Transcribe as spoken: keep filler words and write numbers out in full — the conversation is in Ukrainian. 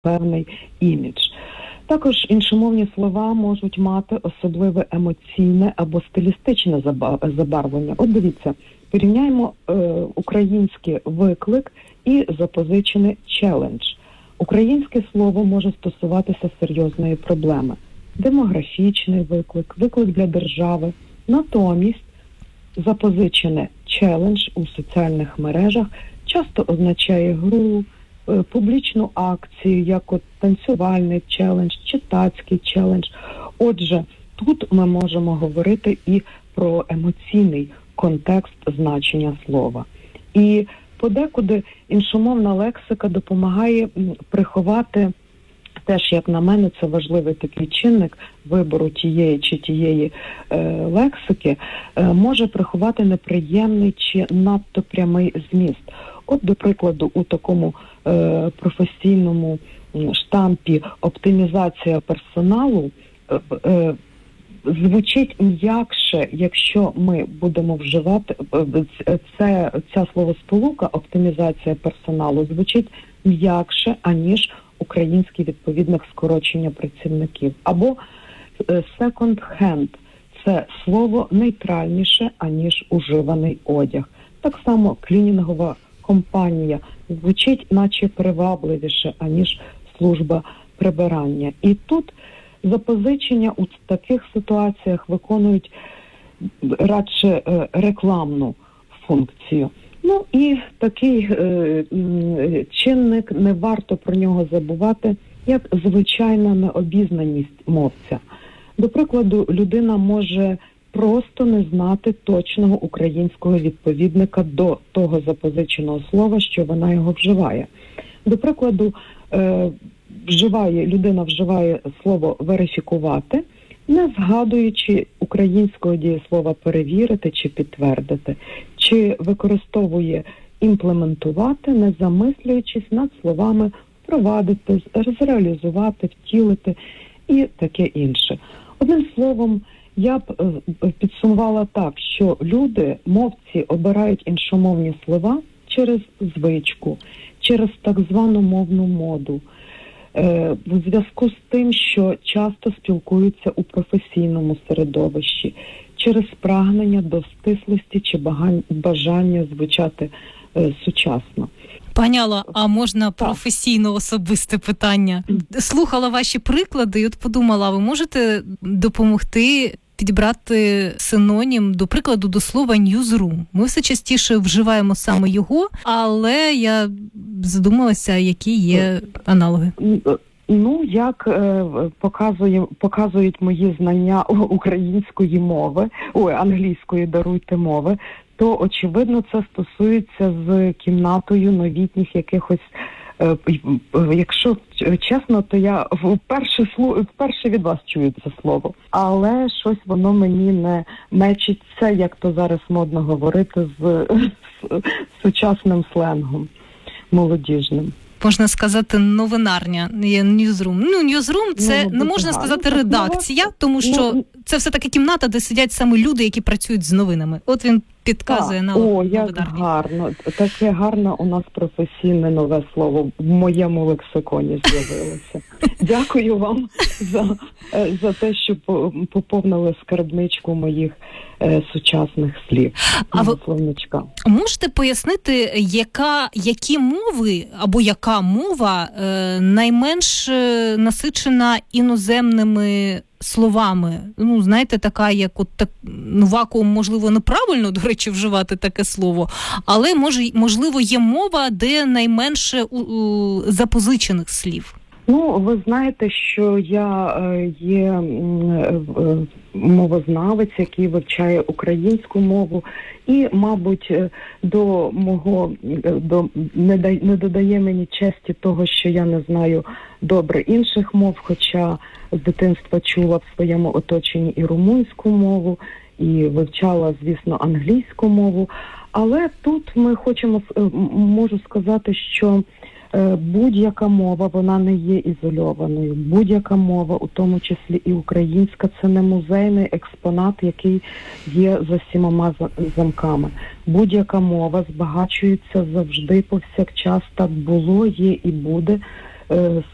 певний імідж. Також іншомовні слова можуть мати особливе емоційне або стилістичне забарвлення. От дивіться, порівняємо е, український виклик і запозичений челендж. Українське слово може стосуватися серйозної проблеми. Демографічний виклик, виклик для держави. Натомість запозичене челендж у соціальних мережах часто означає гру, публічну акцію, як от танцювальний челендж, читацький челендж. Отже, тут ми можемо говорити і про емоційний контекст значення слова. І подекуди іншомовна лексика допомагає приховати, теж, як на мене, це важливий такий чинник вибору тієї чи тієї е, лексики, е, може приховати неприємний чи надто прямий зміст. От, до прикладу, у такому е, професійному штампі «оптимізація персоналу» е, е, звучить м'якше, якщо ми будемо вживати це, ця словосполука «оптимізація персоналу» звучить м'якше, аніж український відповідник скорочення працівників. Або second hand – це слово нейтральніше, аніж уживаний одяг. Так само клінінгова компанія звучить наче привабливіше, аніж служба прибирання. І тут запозичення у таких ситуаціях виконують радше рекламну функцію. Ну і такий е, чинник, не варто про нього забувати, як звичайна необізнаність мовця. До прикладу, людина може просто не знати точного українського відповідника до того запозиченого слова, що вона його вживає. До прикладу, е, вживає, людина вживає слово «верифікувати», не згадуючи українського дієслова «перевірити» чи «підтвердити», чи використовує «імплементувати», не замислюючись над словами «впровадити», «зреалізувати», «втілити» і таке інше. Одним словом, я б підсумувала так, що люди, мовці, обирають іншомовні слова через звичку, через так звану мовну моду, в зв'язку з тим, що часто спілкуються у професійному середовищі, через прагнення до стислості чи бажання звучати е, сучасно. Пані Алло, а можна професійно особисте питання? Слухала ваші приклади і от подумала, ви можете допомогти підібрати синонім, до прикладу, до слова «newsroom». Ми все частіше вживаємо саме його, але я задумалася, які є аналоги. Ну, як е, показує, показують мої знання української мови, ой, англійської, даруйте, мови, то, очевидно, це стосується з кімнатою новітніх якихось. Е, якщо чесно, то я вперше, вперше від вас чую це слово. Але щось воно мені не мечиться, як то зараз модно говорити, з, з сучасним сленгом молодіжним. Можна сказати, новинарня, ньюзрум. Ну, ньюзрум – це ну, не можна сказати редакція, тому що ну, це все-таки кімната, де сидять саме люди, які працюють з новинами. От він підказує на О, як гарно. Таке гарне у нас професійне нове слово в моєму лексиконі з'явилося. Дякую вам за, за те, що поповнили скарбничку моїх е, сучасних слів. А ви можете пояснити, яка, які мови або яка мова е, найменш насичена іноземними словами? Ну, знаєте, така, як от так, ну, вакуум, можливо, неправильно, до речі, вживати таке слово, але, може, можливо, є мова, де найменше у, у, запозичених слів. Ну, ви знаєте, що я е, є е, мовознавець, який вивчає українську мову, і, мабуть, до мого до не, да, не додає мені честі того, що я не знаю добре інших мов, хоча з дитинства чула в своєму оточенні і румунську мову, і вивчала, звісно, англійську мову. Але тут ми хочемо, можу сказати, що будь-яка мова, вона не є ізольованою. Будь-яка мова, у тому числі і українська, це не музейний експонат, який є за сімома замками. Будь-яка мова збагачується завжди, повсякчас, так було, є і буде